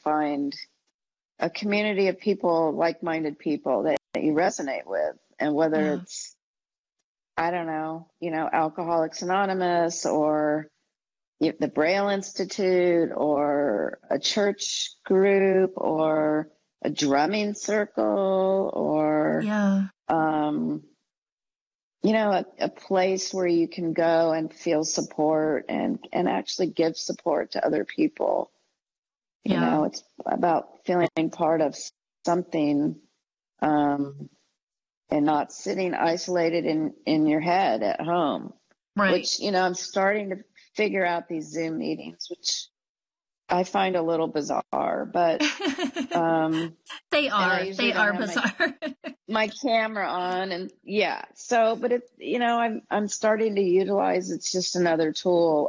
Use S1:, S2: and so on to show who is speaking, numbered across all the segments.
S1: find a community of people, like-minded people that you resonate with. And whether it's, I don't know, Alcoholics Anonymous or the Braille Institute or a church group or a drumming circle or, a place where you can go and feel support and actually give support to other people. It's about feeling part of something, and not sitting isolated in your head at home.
S2: Right.
S1: Which, I'm starting to figure out these Zoom meetings, which I find a little bizarre, but
S2: they are bizarre.
S1: my camera on, and so, but it, I'm starting to utilize, it's just another tool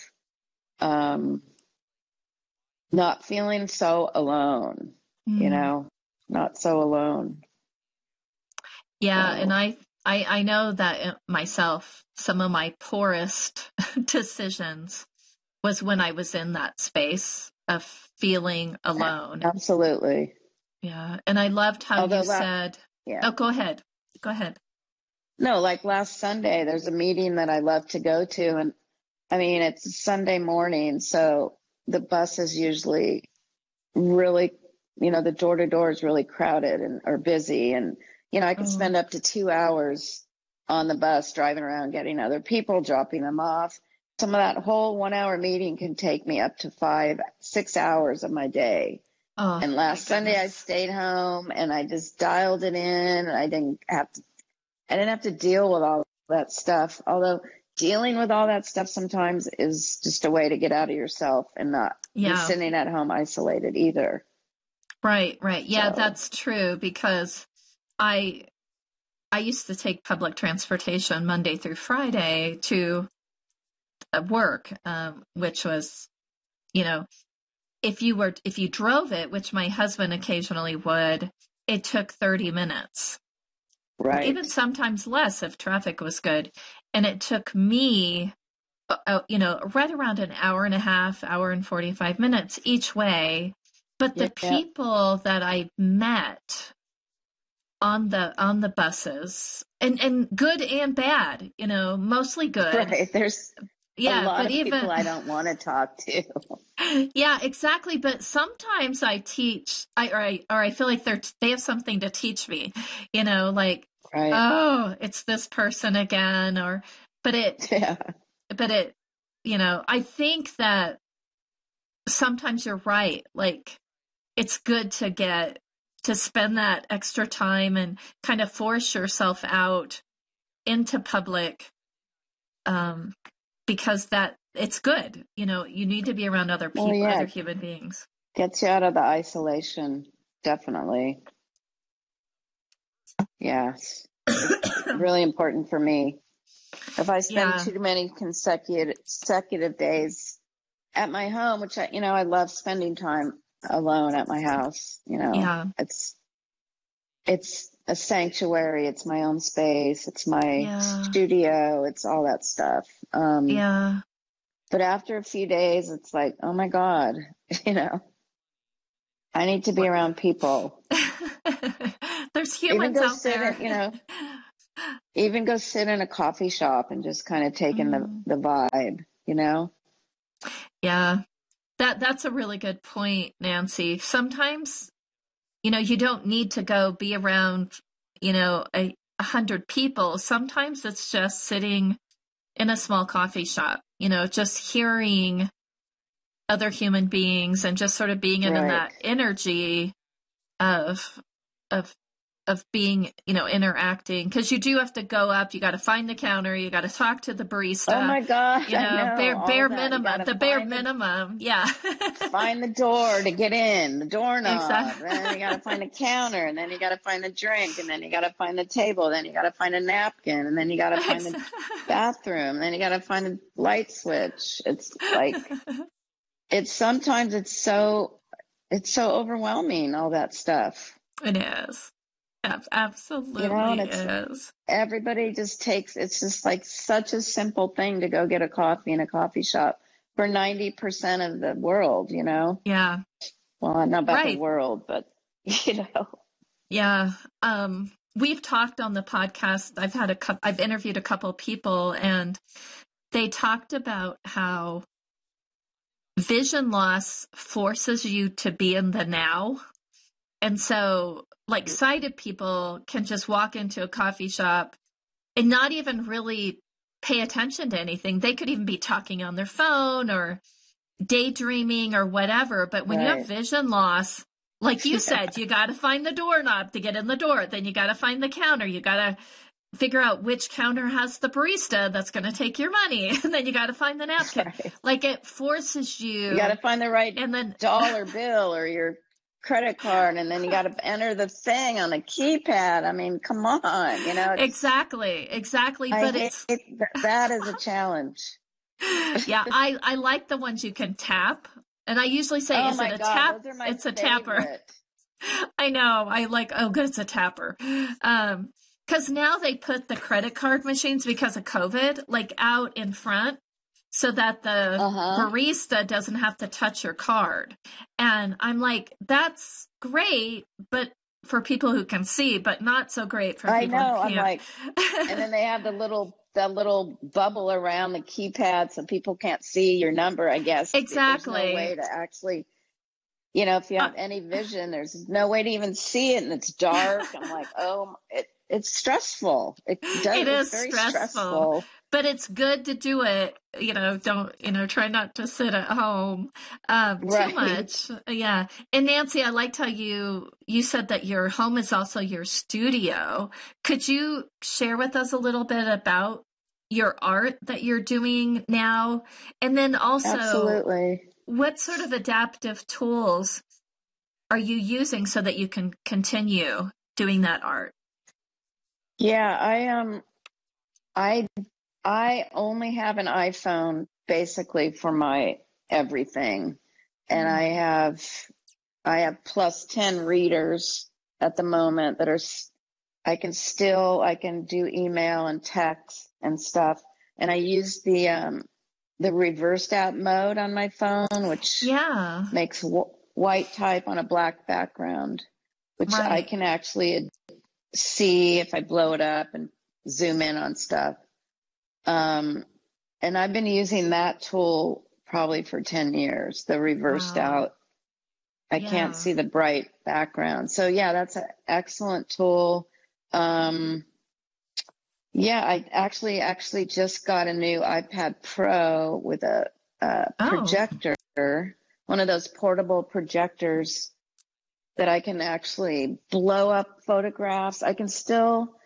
S1: of not feeling so alone, not so alone.
S2: Yeah. So. And I know that myself, some of my poorest decisions was when I was in that space of feeling alone.
S1: Absolutely.
S2: Yeah. And I loved how you said, oh, go ahead.
S1: No, like last Sunday, there's a meeting that I love to go to. And I mean, it's a Sunday morning, so the bus is usually really, the door to door is really crowded or busy. And, I could spend up to 2 hours on the bus driving around, getting other people, dropping them off. Some of that whole 1 hour meeting can take me up to 5-6 hours of my day.
S2: Oh,
S1: and last Sunday I stayed home and I just dialed it in, and I didn't have to deal with all that stuff. Although dealing with all that stuff sometimes is just a way to get out of yourself and not be sitting at home isolated either.
S2: Right. Yeah, so. That's true, because I used to take public transportation Monday through Friday to work, which was, if you drove it, which my husband occasionally would, it took 30 minutes.
S1: Right.
S2: Even sometimes less if traffic was good. And it took me, right around an hour and a half, hour and 45 minutes each way. But the people that I met on the buses, and good and bad, mostly good.
S1: Right. There's a lot of people I don't want to talk to.
S2: Yeah, exactly. But sometimes I teach, I feel like they have something to teach me, like, oh, it's this person again, I think that sometimes you're right. Like, it's good to spend that extra time and kind of force yourself out into public, because it's good. You need to be around other people, other human beings.
S1: Gets you out of the isolation. Definitely. Yes. It's really important for me. If I spend too many consecutive days at my home, which I love spending time alone at my house, it's a sanctuary. It's my own space. It's my studio. It's all that stuff. But after a few days, it's like, oh my God, I need to be around people.
S2: There's humans out there.
S1: Even go sit in a coffee shop and just kind of take in the vibe,
S2: Yeah, that's a really good point, Nancy. Sometimes, you don't need to go be around, 100 people. Sometimes it's just sitting in a small coffee shop, just hearing other human beings and just sort of being in that energy of being, interacting, because you do have to go up, you got to find the counter, you got to talk to the barista.
S1: Oh my God.
S2: Bare minimum. Yeah.
S1: Find the door to get in, the doorknob. Exactly. Then you got to find a counter, and then you got to find a drink, and then you got to find the table, then you got to find a napkin, and then you got to find the bathroom, then you got to find a light switch. It's like, sometimes it's so overwhelming, all that stuff.
S2: It is. Absolutely is.
S1: Everybody just takes, it's just like such a simple thing to go get a coffee in a coffee shop for 90% of the world,
S2: Yeah.
S1: Well, I don't know about the
S2: Right.
S1: world, but you know.
S2: Yeah. We've talked on the podcast. I've interviewed a couple of people, and they talked about how vision loss forces you to be in the now. And so, like, sighted people can just walk into a coffee shop and not even really pay attention to anything. They could even be talking on their phone or daydreaming or whatever. But when you have vision loss, like you said, you got to find the doorknob to get in the door. Then you got to find the counter. You got to figure out which counter has the barista that's going to take your money. And then you got to find the napkin.
S1: Right.
S2: Like, it forces you.
S1: You got to find the right
S2: and then
S1: dollar bill or your credit card, and then you got to enter the thing on the keypad. I mean, come on, you know.
S2: Exactly. But
S1: that is a challenge.
S2: Yeah, I like the ones you can tap. And I usually say, is it a tap? It's a tapper. I know. I like, oh, good, it's a tapper. Because now they put the credit card machines, because of COVID, like out in front so that the barista doesn't have to touch your card. And I'm like, that's great, but for people who can see, but not so great for people who can't.
S1: I'm like, and then they have that little bubble around the keypad so people can't see your number, I guess.
S2: Exactly.
S1: There's no way to actually, you know, if you have any vision, there's no way to even see it, and it's dark. I'm like, oh, it's stressful. It is very stressful.
S2: But it's good to do it. You know, try not to sit at home too much. Yeah. And Nancy, I liked how you said that your home is also your studio. Could you share with us a little bit about your art that you're doing now? And then also,
S1: absolutely,
S2: what sort of adaptive tools are you using so that you can continue doing that art?
S1: Yeah, I only have an iPhone basically for my everything. And I have plus 10 readers at the moment that I can do email and text and stuff. And I use the reversed out mode on my phone, which makes white type on a black background, which I can actually see if I blow it up and zoom in on stuff. And I've been using that tool probably for 10 years, the reversed out. I can't see the bright background. So yeah, that's an excellent tool. I actually just got a new iPad Pro with a projector, one of those portable projectors that I can actually blow up photographs. I can still,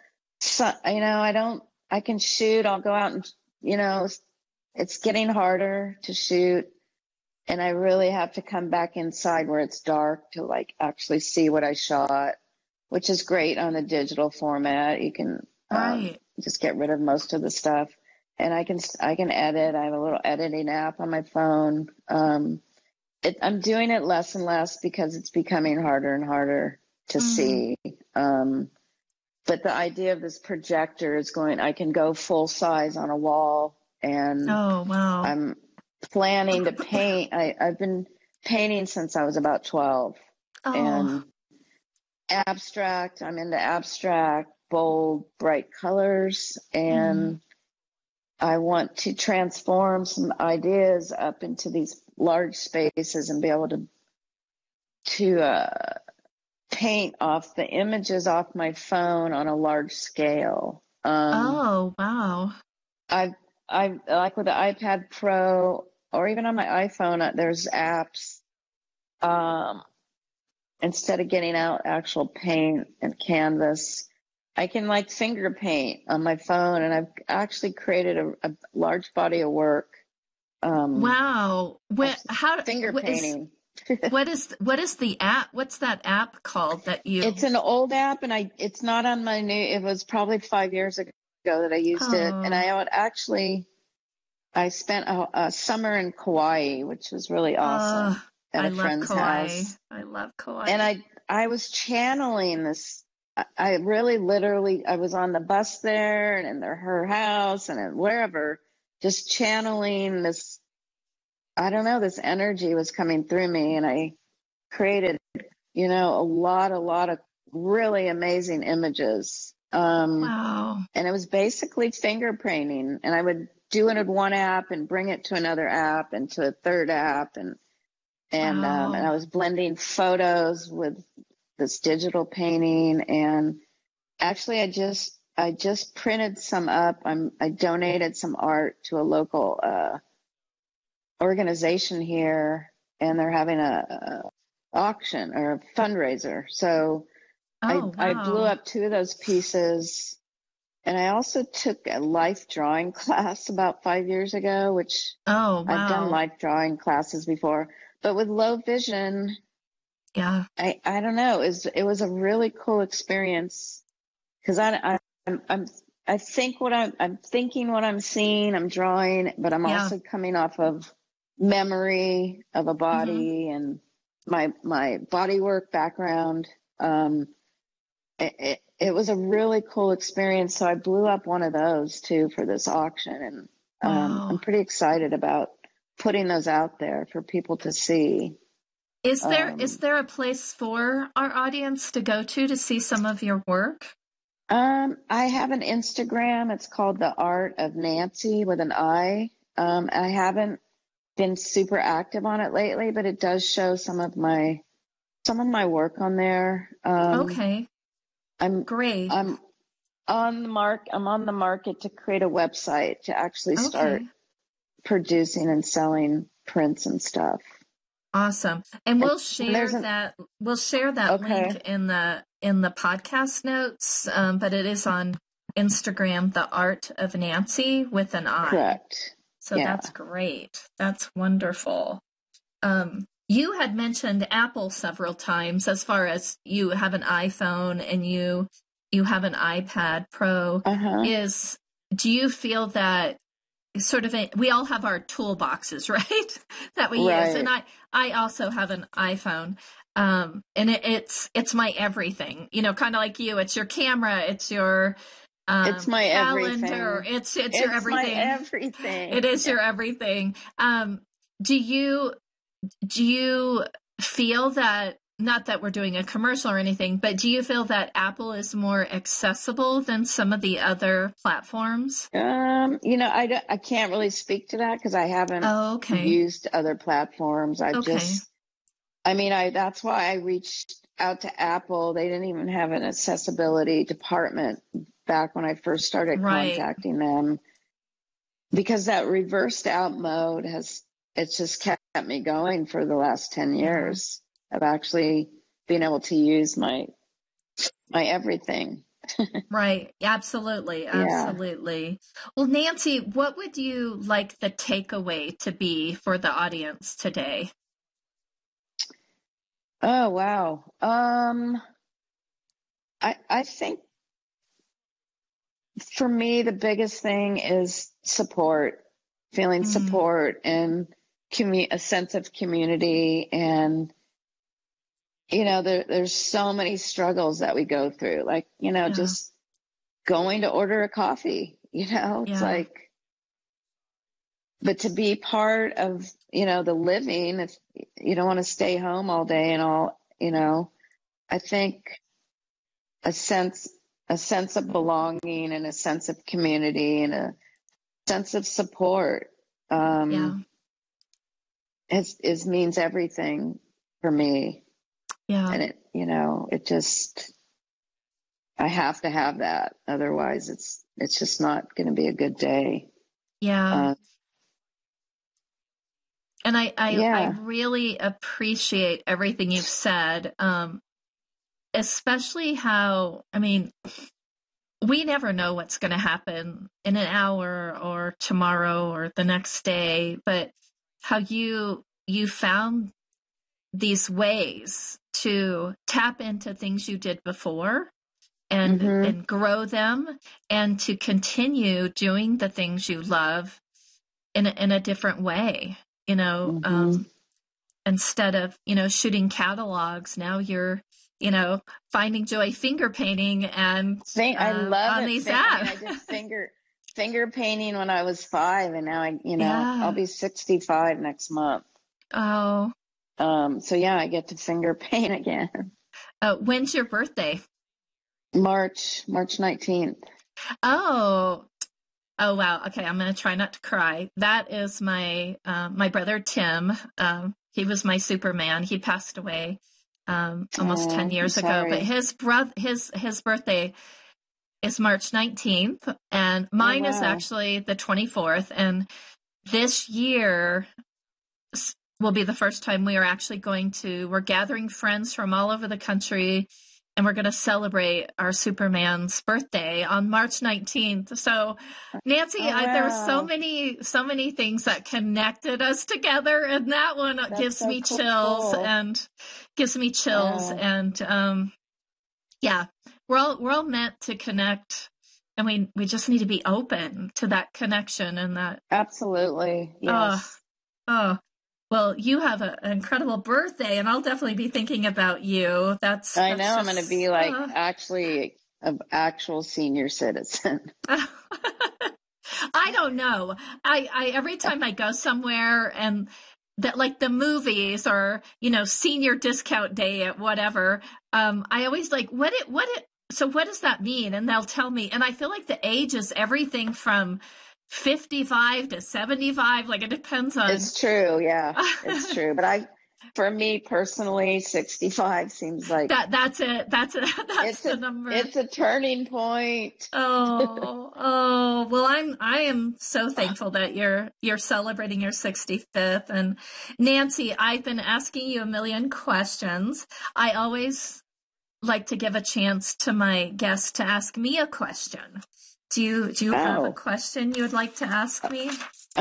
S1: I can shoot. I'll go out and, it's getting harder to shoot. And I really have to come back inside where it's dark to like actually see what I shot, which is great on the digital format. You can just get rid of most of the stuff. And I can edit. I have a little editing app on my phone. I'm doing it less and less because it's becoming harder and harder to see. But the idea of this projector is I can go full size on a wall, and I'm planning to paint. I've been painting since I was about 12 and abstract. I'm into abstract, bold, bright colors, and I want to transform some ideas up into these large spaces and be able to paint off the images off my phone on a large scale.
S2: I
S1: like with the iPad Pro or even on my iPhone, there's apps. Instead of getting out actual paint and canvas, I can like finger paint on my phone, and I've actually created a large body of work.
S2: Finger painting. What is the app? What's that app called that you?
S1: It's an old app, and it's not on my new. It was probably 5 years ago that I used it, and I spent a summer in Kauai, which was really awesome at a friend's house.
S2: I love Kauai,
S1: and I was channeling this. I really, literally, I was on the bus there, and in her house, and wherever, just channeling this. I don't know, this energy was coming through me, and created, a lot of really amazing images.
S2: Wow.
S1: And it was basically finger painting, and I would do it in one app and bring it to another app and to a third app. And I was blending photos with this digital painting. And actually I just printed some up. I donated some art to a local, organization here, and they're having a auction or a fundraiser. So I blew up 2 of those pieces. And I also took a life drawing class about 5 years ago, which I've done life drawing classes before, but with low vision.
S2: Yeah.
S1: I don't know. It was a really cool experience, because I think I'm thinking what I'm seeing, I'm drawing, but I'm also coming off of memory of a body and my body work background. It was a really cool experience. So I blew up one of those too for this auction, and I'm pretty excited about putting those out there for people to see.
S2: Is there a place for our audience to go to see some of your work?
S1: I have an Instagram. It's called The Art of Nancy with an I. I haven't been super active on it lately, but it does show some of my work on there.
S2: Okay. Great.
S1: I'm on the market to create a website to actually start producing and selling prints and stuff.
S2: Awesome. And we'll share that link in the podcast notes. But it is on Instagram, The Art of Nancy with an I.
S1: Correct.
S2: So that's great. That's wonderful. You had mentioned Apple several times, as far as you have an iPhone and you have an iPad Pro. Do you feel that we all have our toolboxes, right? That we use. And I also have an iPhone. And it's my everything, kind of like you. It's your camera, it's your
S1: it's my
S2: calendar,
S1: everything.
S2: It's your everything.
S1: My everything.
S2: It is your everything. Do you feel that, not that we're doing a commercial or anything, but do you feel that Apple is more accessible than some of the other platforms?
S1: I can't really speak to that because I haven't used other platforms. That's why I reached out to Apple. They didn't even have an accessibility department back when I first started contacting them, because that reversed out mode it's just kept me going for the last 10 years of actually being able to use my everything.
S2: Right. Absolutely. Absolutely. Well, Nancy, what would you like the takeaway to be for the audience today?
S1: Oh, wow. I think for me, the biggest thing is support, feeling support and a sense of community. And, there's so many struggles that we go through, like, just going to order a coffee, it's like, but to be part of, the living, if you don't want to stay home all day and all, I think a sense of belonging and a sense of community and a sense of support, means everything for me. Yeah. And it just, I have to have that. Otherwise it's just not going to be a good day.
S2: Yeah. And I really appreciate everything you've said. Especially how, we never know what's going to happen in an hour or tomorrow or the next day, but how you found these ways to tap into things you did before and grow them, and to continue doing the things you love in a different way, instead of, shooting catalogs. Now you're, finding joy finger painting and
S1: I love
S2: on
S1: it.
S2: these apps.
S1: I did finger painting when I was 5, and now I'll be 65 next month.
S2: Oh,
S1: So yeah, I get to finger paint again.
S2: When's your birthday?
S1: March 19th.
S2: Oh, oh wow. Okay, I'm gonna try not to cry. That is my brother Tim. He was my Superman. He passed away almost 10
S1: Oh, I'm
S2: years ago. But
S1: sorry.
S2: his birthday is March 19th, and
S1: Oh
S2: mine is
S1: wow.
S2: actually the 24th. And this year will be the first time we're gathering friends from all over the country, and we're going to celebrate our Superman's birthday on March 19th. So, Nancy,
S1: Oh
S2: there were
S1: wow.
S2: so many things that connected us together, and that one
S1: That's
S2: gives
S1: so
S2: me chills
S1: cool.
S2: and gives me chills.
S1: Wow.
S2: And yeah, we're all meant to connect, and we just need to be open to that connection and that.
S1: Absolutely.
S2: Oh,
S1: Yes.
S2: oh. Well, you have an incredible birthday, and I'll definitely be thinking about you.
S1: I know
S2: That's
S1: I'm going to be
S2: just.
S1: like actually an actual senior citizen.
S2: I don't know. I every time I go somewhere and that like the movies or senior discount day at whatever, I always like so what does that mean? And they'll tell me, and I feel like the age is everything from 55 to 75. Like it depends on.
S1: It's true. Yeah, it's true. But for me personally, 65 seems like
S2: That's it. That's it. That's
S1: it's
S2: the number.
S1: it's a turning point.
S2: Oh. Well, I am so thankful that you're celebrating your 65th. And Nancy, I've been asking you a million questions. I always like to give a chance to my guests to ask me a question. Do you have a
S1: Oh.
S2: question you would like to ask me?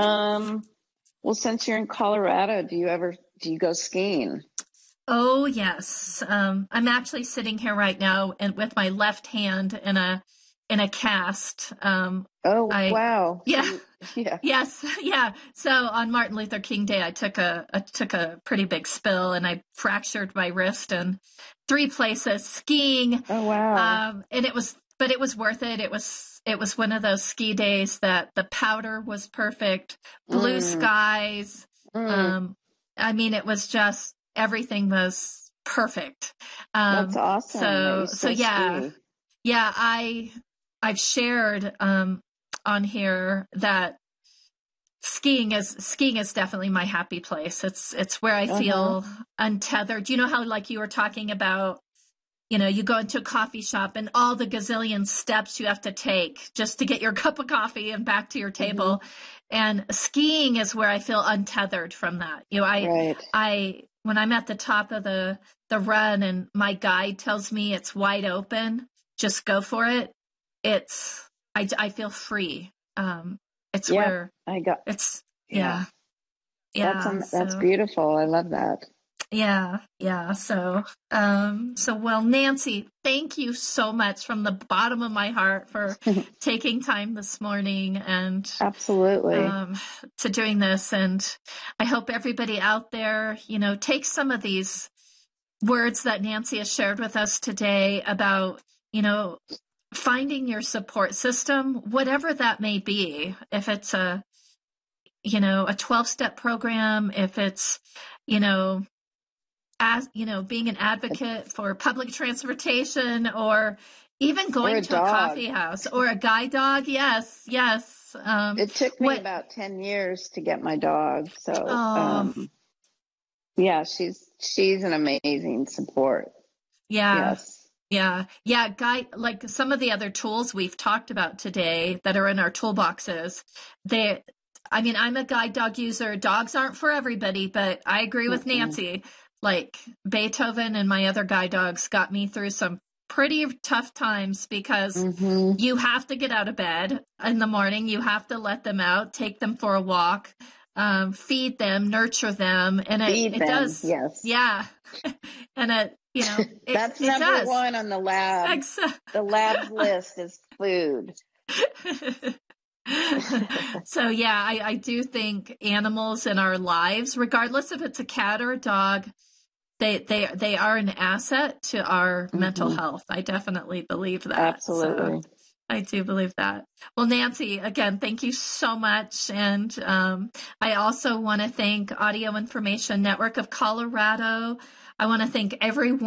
S1: Well, since you're in Colorado, do you go skiing?
S2: Oh, yes. I'm actually sitting here right now and with my left hand in a cast.
S1: Oh,
S2: I
S1: wow.
S2: Yeah.
S1: Yeah.
S2: Yes, yeah. So on Martin Luther King Day, I took a pretty big spill and I fractured my wrist in 3 places skiing.
S1: Oh, wow.
S2: And it was worth it. It was one of those ski days that the powder was perfect, blue
S1: Mm,
S2: skies.
S1: mm,
S2: I mean, it was just everything was perfect.
S1: that's awesome that you
S2: So
S1: still
S2: yeah,
S1: ski.
S2: yeah. I've shared on here that skiing is definitely my happy place. It's where I
S1: Uh-huh.
S2: feel untethered. You know how like you were talking about, you go into a coffee shop and all the gazillion steps you have to take just to get your cup of coffee and back to your
S1: Hmm.
S2: table. And skiing is where I feel untethered from that.
S1: Right.
S2: I when I'm at the top of the run and my guide tells me it's wide open, just go for it. I feel free. It's
S1: Yeah.
S2: where it's
S1: Yeah.
S2: yeah, yeah.
S1: That's
S2: So
S1: beautiful. I love that.
S2: yeah, yeah. So well, Nancy, thank you so much from the bottom of my heart for taking time this morning and
S1: Absolutely.
S2: to doing this. And I hope everybody out there, takes some of these words that Nancy has shared with us today about, finding your support system, whatever that may be. If it's a 12-step program, if it's, being an advocate for public transportation or even
S1: Or
S2: going
S1: a
S2: to a
S1: dog.
S2: coffee house or a guide dog. Yes, yes.
S1: It took me
S2: What,
S1: about 10 years to get my dog. So,
S2: oh,
S1: yeah, she's an amazing support.
S2: yeah,
S1: Yes.
S2: yeah, yeah. Guide, like some of the other tools we've talked about today that are in our toolboxes, I'm a guide dog user. Dogs aren't for everybody, but I agree with
S1: Mm-mm.
S2: Nancy. Like Beethoven and my other guide dogs got me through some pretty tough times because
S1: Mm-hmm.
S2: you have to get out of bed in the morning. You have to let them out, take them for a walk, feed them, nurture them. And
S1: Feed
S2: it
S1: them.
S2: does.
S1: Yes.
S2: Yeah. And
S1: That's
S2: it
S1: number
S2: does.
S1: one on the lab's list is food.
S2: So yeah, I do think animals in our lives, regardless if it's a cat or a dog, they are an asset to our mental
S1: Mm-hmm.
S2: health. I definitely believe that.
S1: Absolutely.
S2: I do believe that. Well, Nancy, again, thank you so much. And I also want to thank Audio Information Network of Colorado. I want to thank everyone